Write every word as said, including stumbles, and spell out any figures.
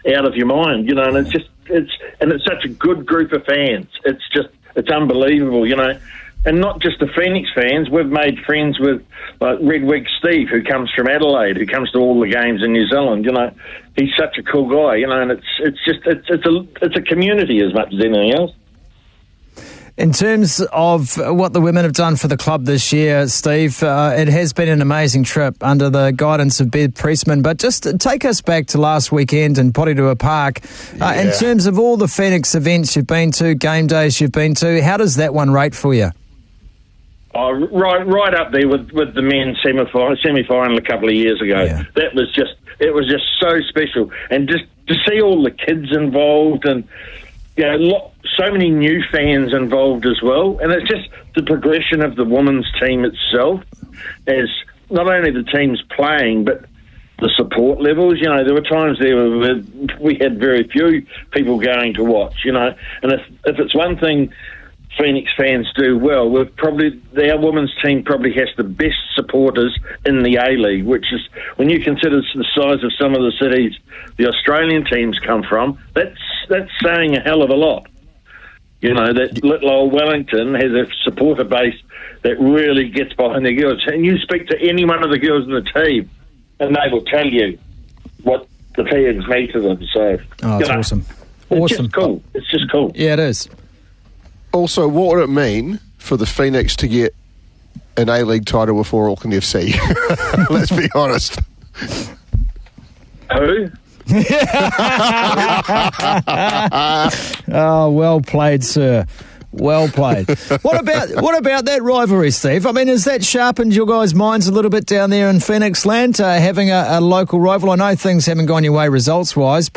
out of your mind, you know. And it's just it's and it's such a good group of fans. It's just it's unbelievable, you know. And not just the Phoenix fans. We've made friends with like Redwig Steve, who comes from Adelaide, who comes to all the games in New Zealand. You know, he's such a cool guy. You know, and it's it's just it's it's a it's a community as much as anything else. In terms of what the women have done for the club this year, Steve, uh, it has been an amazing trip under the guidance of Bev Priestman. But just take us back to last weekend in Porirua Park. Uh, yeah. In terms of all the Phoenix events you've been to, game days you've been to, how does that one rate for you? Oh, right, right up there with, with the men's semi-final, semi-final a couple of years ago. Yeah. That was just, it was just so special, and just to see all the kids involved, and you know, lot, so many new fans involved as well. And it's just the progression of the women's team itself, as not only the teams playing, but the support levels. You know, there were times there where we had very few people going to watch. You know, and if if it's one thing Phoenix fans do well, we've probably our women's team probably has the best supporters in the A-League, which is, when you consider the size of some of the cities the Australian teams come from, that's that's saying a hell of a lot. You know, that little old Wellington has a supporter base that really gets behind their girls. And you speak to any one of the girls in the team, and they will tell you what the fans mean to them. So, oh, it's you know, awesome. It's Awesome. just cool. It's just cool. Yeah, it is. Also, what would it mean for the Phoenix to get an A-League title before Auckland F C? Let's be honest. Who? Oh, well played, sir. Well played. What about what about that rivalry, Steve? I mean, has that sharpened your guys' minds a little bit down there in Phoenix land, uh, having a, a local rival? I know things haven't gone your way results-wise, but